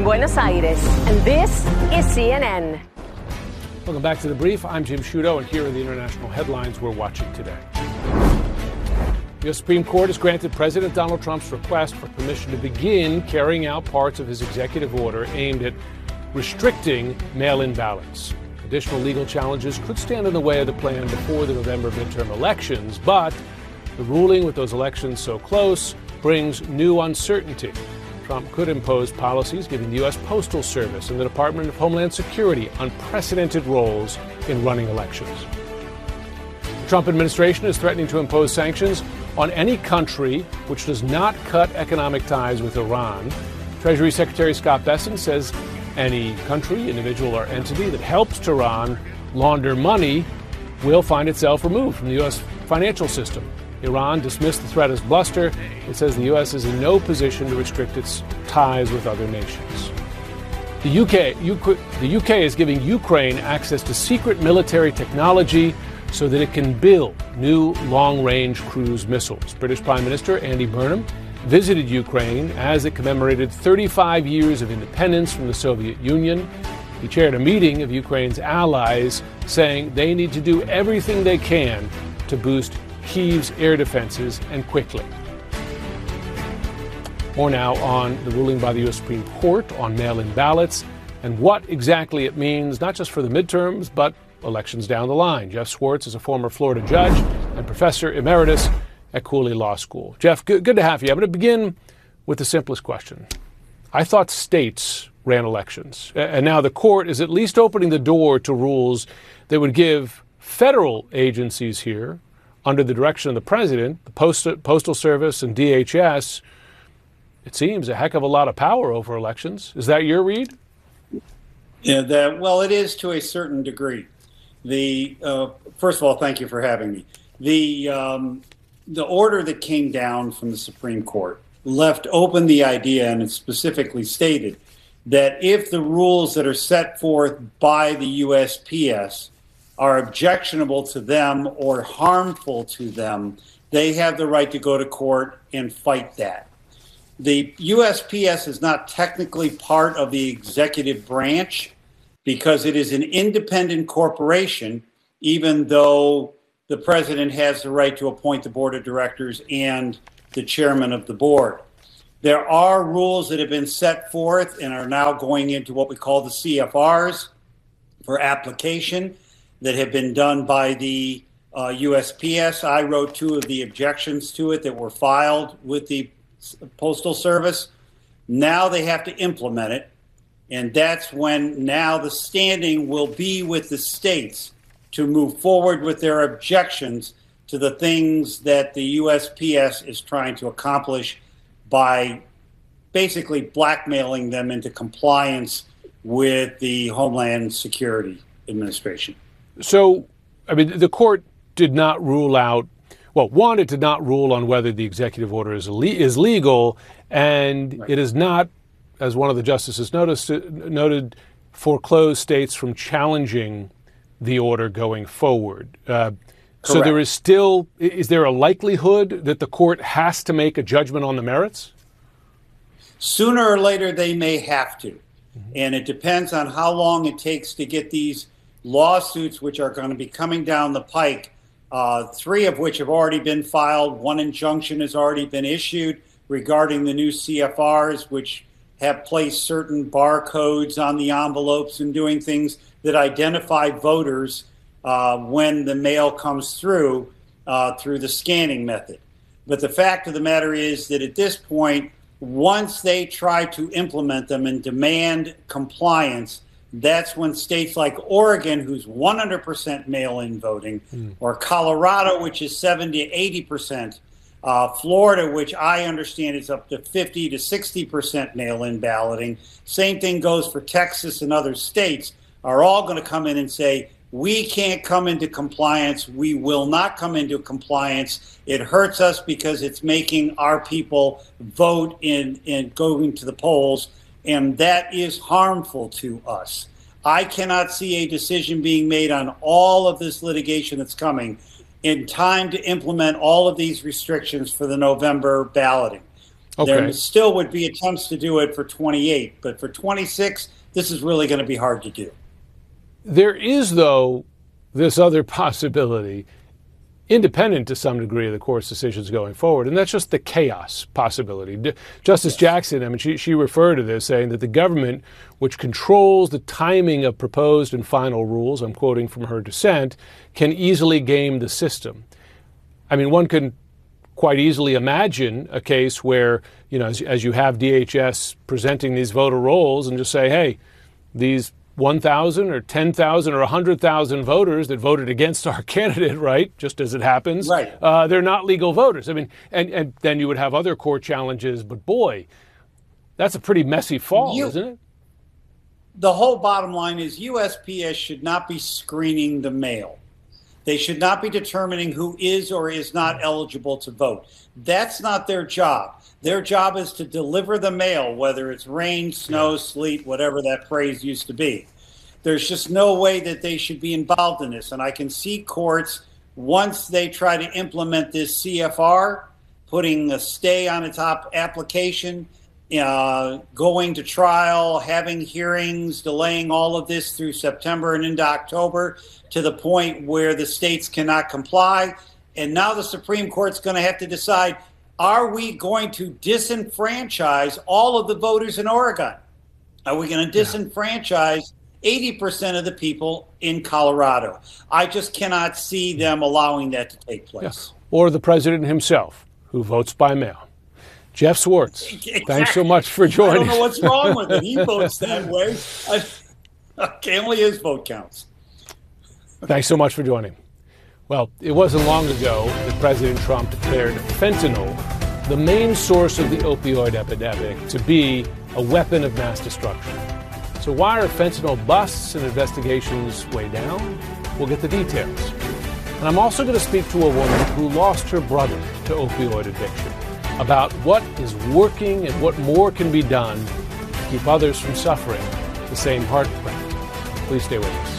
Buenos Aires, and this is CNN. Welcome back to The Brief. I'm Jim Sciutto, and here are the international headlines we're watching today. The U.S. Supreme Court has granted President Donald Trump's request for permission to begin carrying out parts of his executive order aimed at restricting mail-in ballots. Additional legal challenges could stand in the way of the plan before the November midterm elections, but the ruling with those elections so close brings new uncertainty. Trump could impose policies giving the U.S. Postal Service and the Department of Homeland Security unprecedented roles in running elections. The Trump administration is threatening to impose sanctions on any country which does not cut economic ties with Iran. Treasury Secretary Scott Bessent says any country, individual, or entity that helps Tehran launder money will find itself removed from the U.S. financial system. Iran dismissed the threat as bluster. It says the U.S. is in no position to restrict its ties with other nations. The UK is giving Ukraine access to secret military technology so that it can build new long-range cruise missiles. British Prime Minister Andy Burnham visited Ukraine as it commemorated 35 years of independence from the Soviet Union. He chaired a meeting of Ukraine's allies, saying they need to do everything they can to boost Kyiv's air defenses, and quickly. More now on the ruling by the U.S. Supreme Court on mail-in ballots and what exactly it means, not just for the midterms, but elections down the line. Jeff Swartz is a former Florida judge and professor emeritus at Cooley Law School. Jeff, good to have you. I'm going to begin with the simplest question. I thought states ran elections, and now the court is at least opening the door to rules that would give federal agencies here, under the direction of the president, the Postal Service and DHS, it seems a heck of a lot of power over elections. Is that your read? Yeah, well, it is to a certain degree. First of all, thank you for having me. The order that came down from the Supreme Court left open the idea, and it specifically stated that if the rules that are set forth by the USPS are objectionable to them or harmful to them, they have the right to go to court and fight that. The USPS is not technically part of the executive branch because it is an independent corporation, even though the president has the right to appoint the board of directors and the chairman of the board. There are rules that have been set forth and are now going into what we call the CFRs for application that have been done by the USPS. I wrote two of the objections to it that were filed with the Postal Service. Now they have to implement it, and that's when now the standing will be with the states to move forward with their objections to the things that the USPS is trying to accomplish by basically blackmailing them into compliance with the Homeland Security Administration. So, I mean, the court did not rule out, well, one, it did not rule on whether the executive order is legal, and right. It is not, as one of the justices noted, foreclosed states from challenging the order going forward. So there is still, is there a likelihood that the court has to make a judgment on the merits? Sooner or later, they may have to. Mm-hmm. And it depends on how long it takes to get these lawsuits, which are going to be coming down the pike, three of which have already been filed. One injunction has already been issued regarding the new CFRs, which have placed certain barcodes on the envelopes and doing things that identify voters when the mail comes through the scanning method. But the fact of the matter is that at this point, once they try to implement them and demand compliance, that's when states like Oregon, who's 100% mail-in voting, or Colorado, which is 70 to 80%, Florida, which I understand is up to 50 to 60% mail-in balloting, same thing goes for Texas and other states, are all going to come in and say, we can't come into compliance. We will not come into compliance. It hurts us because it's making our people vote in going to the polls, and that is harmful to us. I cannot see a decision being made on all of this litigation that's coming in time to implement all of these restrictions for the November balloting. Okay. There still would be attempts to do it for 28, but for 26, this is really going to be hard to do. There is, though, this other possibility, independent to some degree of the court's decisions going forward, and that's just the chaos possibility. Justice Jackson, I mean, she referred to this, saying that the government, which controls the timing of proposed and final rules, I'm quoting from her dissent, can easily game the system. I mean, one can quite easily imagine a case where, you know, as you have DHS presenting these voter rolls and just say, hey, these 1,000 or 10,000 or 100,000 voters that voted against our candidate, right, just as it happens, right. They're not legal voters. I mean, and then you would have other court challenges, but boy, that's a pretty messy fall, isn't it? The whole bottom line is USPS should not be screening the mail. They should not be determining who is or is not eligible to vote. That's not their job. Their job is to deliver the mail, whether it's rain, snow, sleet, whatever that phrase used to be. There's just no way that they should be involved in this. And I can see courts, once they try to implement this CFR, putting a stay on its application, going to trial, having hearings, delaying all of this through September and into October to the point where the states cannot comply. And now the Supreme Court's going to have to decide, are we going to disenfranchise all of the voters in Oregon? Are we going to disenfranchise 80% of the people in Colorado? I just cannot see them allowing that to take place. Yeah. Or the president himself, who votes by mail. Jeff Swartz, thanks so much for joining. I don't know what's wrong with it. He votes that way. Only his vote counts. Thanks so much for joining. Well, it wasn't long ago that President Trump declared fentanyl, the main source of the opioid epidemic, to be a weapon of mass destruction. So why are fentanyl busts and investigations way down? We'll get the details. And I'm also going to speak to a woman who lost her brother to opioid addiction, about what is working and what more can be done to keep others from suffering the same heartbreak. Please stay with us.